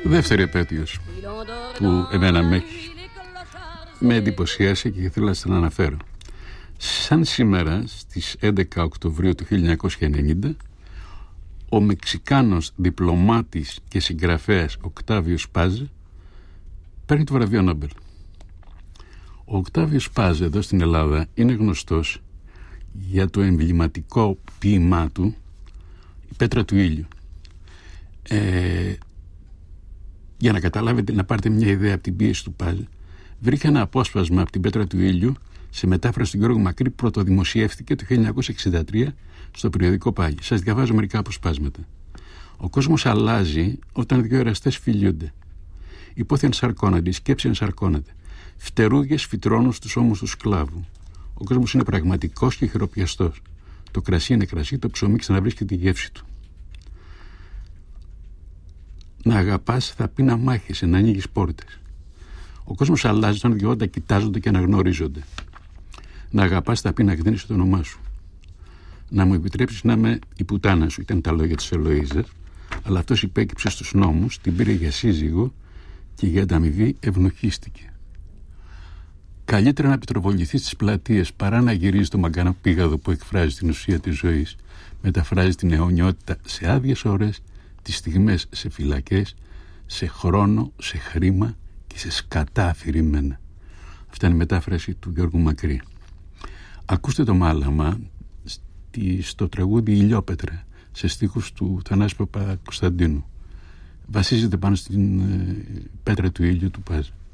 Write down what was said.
Δεύτερη επέτειος που εμένα με εντυπωσίασε και θέλω να την αναφέρω. Σαν σήμερα στις 11 Οκτωβρίου του 1990, ο Μεξικάνος διπλωμάτης και συγγραφέας Οκτάβιος Πάζ παίρνει το βραβείο Νόμπελ. Ο Οκτάβιος Πάζ εδώ στην Ελλάδα είναι γνωστός για το εμβληματικό ποίημά του «Η πέτρα του ήλιου». Για να καταλάβετε, να πάρετε μια ιδέα από την πίεση του Πάζ, βρήκα ένα απόσπασμα από την πέτρα του ήλιου σε μετάφραση του Γιώργου Μακρύ, πρωτοδημοσιεύτηκε το 1963 στο περιοδικό Πάγι. Σας διαβάζω μερικά αποσπάσματα. Ο κόσμος αλλάζει όταν δύο εραστές φιλιούνται. Η πόθη ενσαρκώνεται, η σκέψη ενσαρκώνεται. Φτερούγες φυτρώνουν στους ώμους του σκλάβου. Ο κόσμος είναι πραγματικός και χειροπιαστός. Το κρασί είναι κρασί, το ψωμί ξαναβρίσκεται τη γεύση του. Να αγαπάς θα πει να μάχεσαι, να ανοίγεις πόρτες. Ο κόσμος αλλάζει όταν δυο όντα κοιτάζονται και αναγνωρίζονται. Να αγαπάς θα πει να εκδίνεις το όνομά σου. Να μου επιτρέψεις να είμαι η πουτάνα σου, ήταν τα λόγια της Ελοΐζας, αλλά αυτός υπέκυψε στους νόμους, την πήρε για σύζυγο και για ανταμοιβή ευνοχίστηκε. Καλύτερα να πετροβοληθείς στις πλατείες παρά να γυρίζει το μαγκαναπήγαδο που εκφράζει την ουσία της ζωής, μεταφράζει την αιωνιότητα σε άδειες ώρες, τις στιγμές σε φυλακές, σε χρόνο, σε χρήμα και σε σκατά αφηρημένα. Αυτή είναι η μετάφραση του Γιώργου Μακρύ. Ακούστε το μάλαμα στο τραγούδι «Ηλιόπετρα», σε στίχους του Θανάση Παπα-Κωνσταντίνου. Βασίζεται πάνω στην πέτρα του ήλιου του Πάζ.